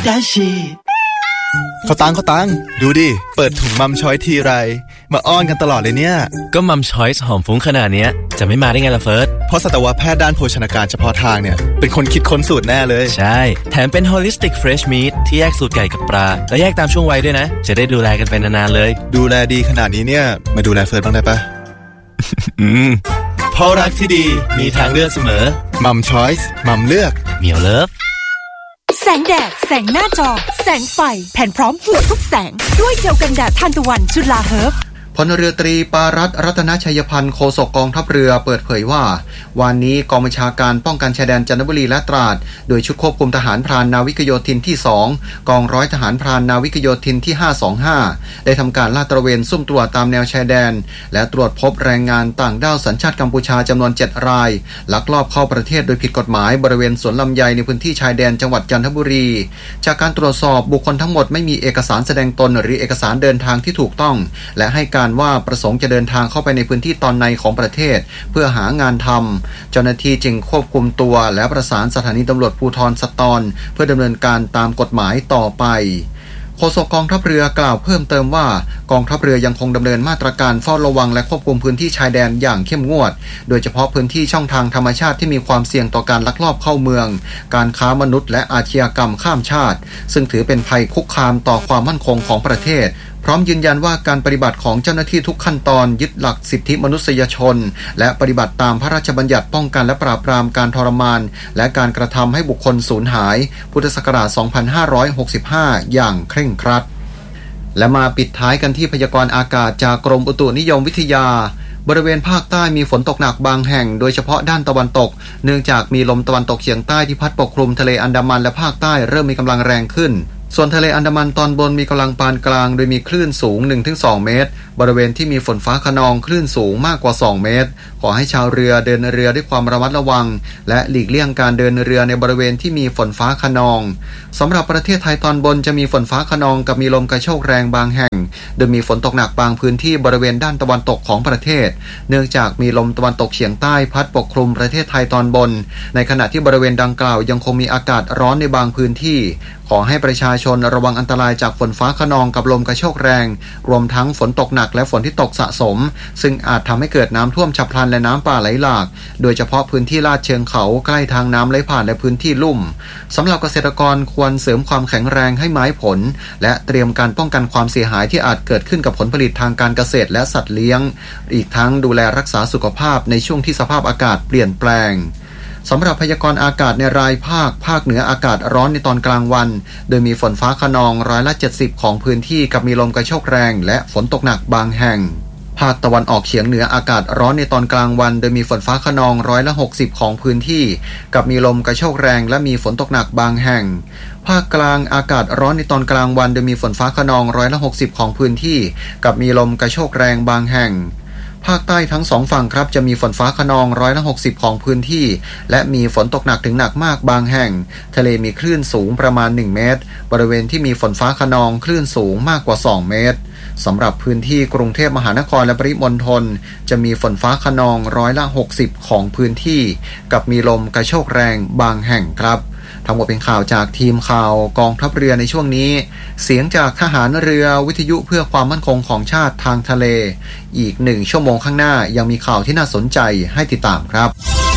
ดาชีเขาตังดูดิเปิดถุงมัมช้อยทีไรมาอ้อนกันตลอดเลยเนี่ยก็มัมช้อยส์หอมฟุ้งขนาดนี้จะไม่มาได้ไงล่ะเฟิร์สเพราะสัตวแพทย์ด้านโภชนาการเฉพาะทางเนี่ยเป็นคนคิดค้นสูตรแน่เลยใช่แถมเป็น holistic fresh meat ที่แยกสูตรไก่กับปลาและแยกตามช่วงวัยด้วยนะจะได้ดูแลกันไปนานๆเลยดูแลดีขนาดนี้เนี่ยมาดูแลเฟิร์สบ้างได้ปะเพราะรักที่ดีมีทางเลือกเสมอมัมช้อยส์มัมเลือกเหมียวเลิฟแสงแดดแสงหน้าจอแสงไฟแผ่นพร้อมหัวทุกแสงด้วยเจลกันแดดทานตะวันจุฬาเฮิร์บพลเรือตรีปารัตน์รัตนชัยพันธ์โฆษกกองทัพเรือเปิดเผยว่าวันนี้กองบัญชาการป้องกันชายแดนจันทบุรีและตราดโดยชุดควบคุมทหารพรานนาวิกโยธินที่2กองร้อยทหารพรานนาวิกโยธินที่525ได้ทำการลาดตระเวนซุ่มตรวจตามแนวชายแดนและตรวจพบแรงงานต่างด้าวสัญชาติกัมพูชาจำนวน7รายลักลอบเข้าประเทศโดยผิดกฎหมายบริเวณสวนลำไยในพื้นที่ชายแดนจังหวัดจันทบุรีจากการตรวจสอบบุคคลทั้งหมดไม่มีเอกสารแสดงตนหรือเอกสารเดินทางที่ถูกต้องและให้การว่าประสงค์จะเดินทางเข้าไปในพื้นที่ตอนในของประเทศเพื่อหางานทำเจ้าหน้าที่จึงควบคุมตัวและประสานสถานีตำรวจภูธรสตอนเพื่อดำเนินการตามกฎหมายต่อไปโฆษกกองทัพเรือกล่าวเพิ่มเติมว่ากองทัพเรือยังคงดำเนินมาตรการเฝ้าระวังและควบคุมพื้นที่ชายแดนอย่างเข้มงวดโดยเฉพาะพื้นที่ช่องทางธรรมชาติที่มีความเสี่ยงต่อการลักลอบเข้าเมืองการค้ามนุษย์และอาชญากรรมข้ามชาติซึ่งถือเป็นภัยคุกคามต่อความมั่นคงของประเทศพร้อมยืนยันว่าการปฏิบัติของเจ้าหน้าที่ทุกขั้นตอนยึดหลักสิทธิมนุษยชนและปฏิบัติตามพระราชบัญญัติป้องกันและปราบปรามการทรมานและการกระทำให้บุคคลสูญหายพุทธศักราช 2565 อย่างเคร่งครัดและมาปิดท้ายกันที่พยากรณ์อากาศจากกรมอุตุนิยมวิทยาบริเวณภาคใต้มีฝนตกหนักบางแห่งโดยเฉพาะด้านตะวันตกเนื่องจากมีลมตะวันตกเฉียงใต้ที่พัดปกคลุมทะเลอันดามันและภาคใต้เริ่มมีกำลังแรงขึ้นส่วนทะเลอันดามันตอนบนมีกำลังปานกลางโดยมีคลื่นสูง 1-2 เมตรบริเวณที่มีฝนฟ้าคะนองคลื่นสูงมากกว่า2เมตรขอให้ชาวเรือเดินเรือด้วยความระมัดระวังและหลีกเลี่ยงการเดินเรือในบริเวณที่มีฝนฟ้าคะนองสำหรับประเทศไทยตอนบนจะมีฝนฟ้าคะนองกับมีลมกระโชกแรงบางแห่งโดยมีฝนตกหนักบางพื้นที่บริเวณด้านตะวันตกของประเทศเนื่องจากมีลมตะวันตกเฉียงใต้พัดปกคลุมประเทศไทยตอนบนในขณะที่บริเวณดังกล่าวยังคงมีอากาศร้อนในบางพื้นที่ขอให้ประชาชนระวังอันตรายจากฝนฟ้าคะนองกับลมกระโชกแรงรวมทั้งฝนตกหนักและฝนที่ตกสะสมซึ่งอาจทำให้เกิดน้ำท่วมฉับพลันและน้ำป่าไหลหลากโดยเฉพาะพื้นที่ลาดเชิงเขาใกล้ทางน้ำไหลผ่านและพื้นที่ลุ่มสำหรับเกษตรกรควรเสริมความแข็งแรงให้ไม้ผลและเตรียมการป้องกันความเสียหายที่อาจเกิดขึ้นกับผลผลิตทางการเกษตรและสัตว์เลี้ยงอีกทั้งดูแลรักษาสุขภาพในช่วงที่สภาพอากาศเปลี่ยนแปลงสำหรับพยากรณ์อากาศในรายภาคเหนืออากาศร้อนในตอนกลางวันโดยมีฝนฟ้าคะนอง70%ของพื้นที่กับมีลมกระโชกแรงและฝนตกหนักบางแห่งภาคตะวันออกเฉียงเหนืออากาศร้อนในตอนกลางวันโดยมีฝนฟ้าคะนอง60%ของพื้นที่กับมีลมกระโชกแรงและมีฝนตกหนักบางแห่งภาคกลางอากาศร้อนในตอนกลางวันโดยมีฝนฟ้าคะนอง60%ของพื้นที่กับมีลมกระโชกแรงบางแห่งภาคใต้ทั้ง2ฝั่งครับจะมีฝนฟ้าคะนอง60%ของพื้นที่และมีฝนตกหนักถึงหนักมากบางแห่งทะเลมีคลื่นสูงประมาณ1เมตรบริเวณที่มีฝนฟ้าคะนองคลื่นสูงมากกว่า2เมตรสำหรับพื้นที่กรุงเทพมหานครและปริมณฑลจะมีฝนฟ้าคะนอง60%ของพื้นที่กับมีลมกระโชกแรงบางแห่งครับทั้งหมดเป็นข่าวจากทีมข่าวกองทัพเรือในช่วงนี้เสียงจากทหารเรือวิทยุเพื่อความมั่นคงของชาติทางทะเลอีก1 ชั่วโมงข้างหน้ายังมีข่าวที่น่าสนใจให้ติดตามครับ